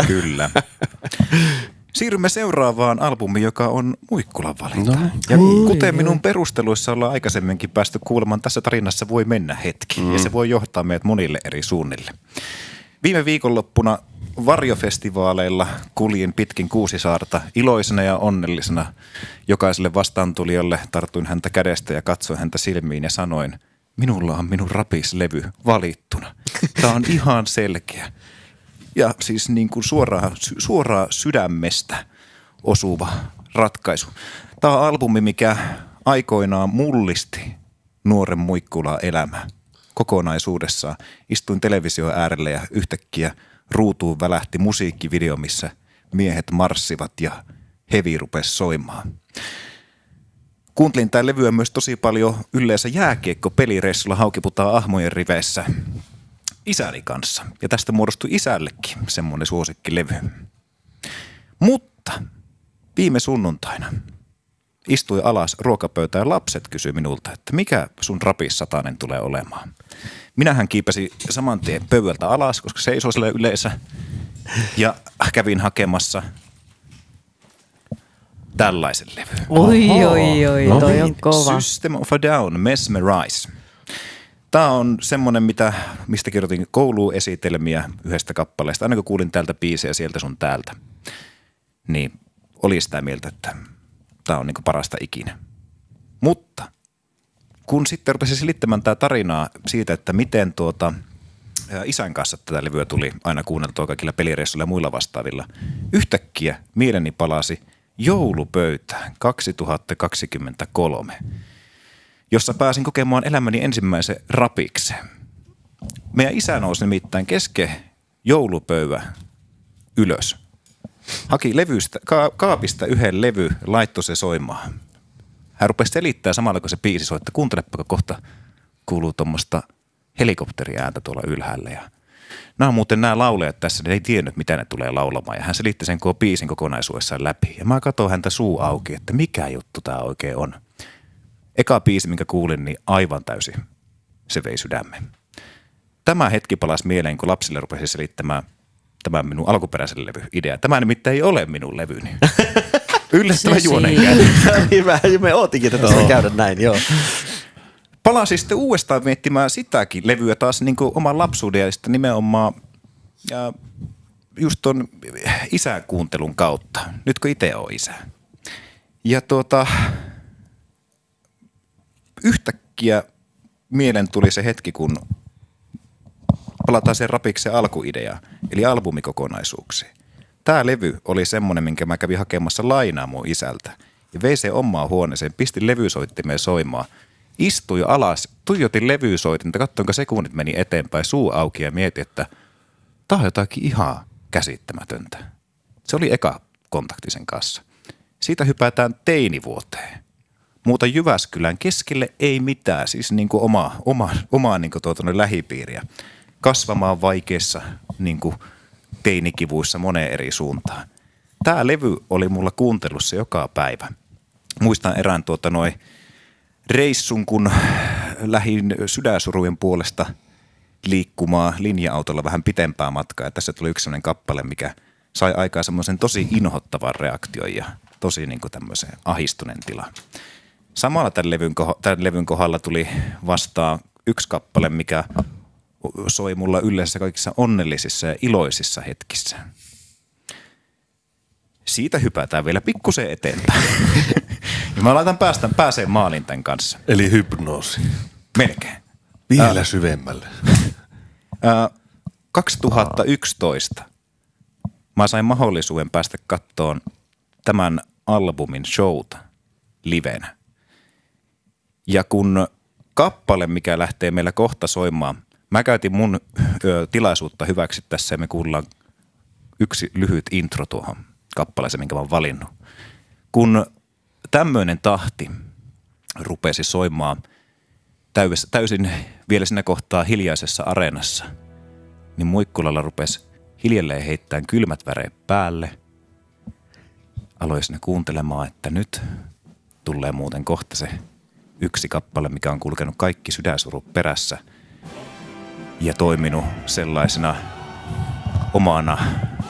Kyllä. Siirrymme seuraavaan albumiin, joka on Muikkulan valinta. No, ja kuten minun perusteluissa ollaan aikaisemminkin päästy kuulemaan, tässä tarinassa voi mennä hetki. Ja se voi johtaa meidät monille eri suunnille. Viime viikonloppuna Varjofestivaaleilla kuljin pitkin Kuusisaarta iloisena ja onnellisena. Jokaiselle vastaantulijalle tartuin häntä kädestä ja katsoin häntä silmiin ja sanoin, minulla on minun rapislevy valittuna. Tämä on ihan selkeä. Ja siis niin kuin suoraan sydämestä osuva ratkaisu. Tämä on albumi, mikä aikoinaan mullisti nuoren Muikkulan elämää kokonaisuudessaan. Istuin television äärelle ja yhtäkkiä ruutuun välähti musiikkivideo, missä miehet marssivat ja hevi rupesi soimaan. Kuuntelin tämä levyä myös tosi paljon yleensä jääkiekko-pelireissulla Haukiputaan ahmojen riveissä isäni kanssa. Ja tästä muodostui isällekin semmoinen suosikkilevy. Mutta viime sunnuntaina istuin alas ruokapöytään ja lapset kysyi minulta, että mikä sun rapissatanen tulee olemaan. Minähän kiipäsin saman tien pöydältä alas, koska seisoi siellä yleensä ja kävin hakemassa tällaisen levyn. Oi, toi on kova. System of a Down, Mesmerize. Tämä on semmoinen, mistä kirjoitin kouluun esitelmiä yhdestä kappaleesta. Aina kun kuulin täältä biisejä sieltä sun täältä, niin oli sitä mieltä, että tämä on niin kuin parasta ikinä. Mutta kun sitten rupesin selittämään tämä tarinaa siitä, että miten isän kanssa tätä levyä tuli aina kuunneltua kaikilla pelireissuilla ja muilla vastaavilla, yhtäkkiä mieleni palasi joulupöytään 2023, jossa pääsin kokemaan elämäni ensimmäisen rapiksen. Meidän isä nousi nimittäin kesken joulupöydän ylös. Haki levystä, kaapista yhden levy, laittoi se soimaan. Hän rupesi selittää samalla, kun se biisi soi, että kuuntelepa, kohta kuuluu tuommoista helikopteriääntä tuolla ylhäällä. Ja nämä on muuten nämä laulajat tässä, ne ei tiennyt, mitä ne tulee laulamaan. Ja hän selitti sen koko biisin kokonaisuudessaan läpi. Ja mä katsoin häntä suu auki, että mikä juttu tämä oikein on. Eka biisi, minkä kuulin, niin aivan täysin se vei sydämen. Tämä hetki palasi mieleen, kun lapsille rupesi selittämään tämän minun alkuperäisen levy-idea. Tämä nimittäin ei ole minun levyni. Yllättävä juonen käy. Hyvä, me ootinkin, että tässä käydä näin, joo. Palasin sitten uudestaan miettimään sitäkin levyä taas niin kuin oman lapsuuden ja sitten nimenomaan just ton isäkuuntelun kautta. Nyt kun itse on isä. Ja yhtäkkiä mielen tuli se hetki, kun palataan sen rapiksen alkuidea, eli albumikokonaisuuksiin. Tämä levy oli semmoinen, minkä mä kävin hakemassa lainaa mun isältä. Ja vei sen omaan huoneeseen, pistin levysoittimeen soimaan. Istuin alas, tuijotin levysoitinta, katsoin, kuinka sekunnit meni eteenpäin, suu auki ja mietin, että tää on jotakin ihan käsittämätöntä. Se oli eka kontakti sen kanssa. Siitä teinivuoteen. Muuta Jyväskylän keskelle ei mitään, siis niin kuin omaa niin kuin lähipiiriä. Kasvamaan vaikeissa niin kuin teinikivuissa moneen eri suuntaan. Tämä levy oli mulla kuuntelussa joka päivä. Muistan erään reissun, kun lähdin Sydänsurujen puolesta liikkumaan linja-autolla vähän pitempää matkaa. Ja tässä tuli yksi sellainen kappale, mikä sai aikaan semmoisen tosi inhottavan reaktion ja tosi niin kuin tämmöisen ahistuneen tilan. Samalla tämän levyn kohdalla tuli vastaan yksi kappale, mikä soi mulla yleensä kaikissa onnellisissa ja iloisissa hetkissä. Siitä hypätään vielä pikkusen eteenpäin. Ja mä laitan pääseen maaliin tämän kanssa. Eli hypnoosi. Melkein. Vielä syvemmälle. 2011 mä sain mahdollisuuden päästä kattoon tämän albumin showta livenä. Ja kun kappale, mikä lähtee meillä kohta soimaan, mä käytin mun tilaisuutta hyväksi tässä ja me kuullaan yksi lyhyt intro tuohon kappaleeseen, minkä mä oon valinnut. Kun tämmöinen tahti rupesi soimaan täysin vielä siinä kohtaa hiljaisessa areenassa, niin Muikkulalla rupesi hiljalleen heittämään kylmät väreet päälle. Aloin sinne kuuntelemaan, että nyt tulee muuten kohta se yksi kappale, mikä on kulkenut kaikki sydänsurut perässä ja toiminut sellaisena omana